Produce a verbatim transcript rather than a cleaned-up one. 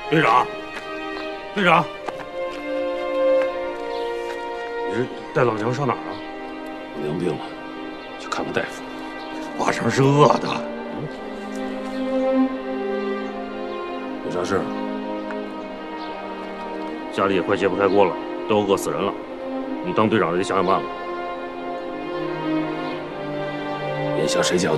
队长，队长，你这带老娘上哪儿啊？ 我娘病了，去看看大夫。 晚上是饿的。 有啥事？ 家里也快揭不开锅了，都要饿死人了。你当队长的得想想办法。 眼下谁家有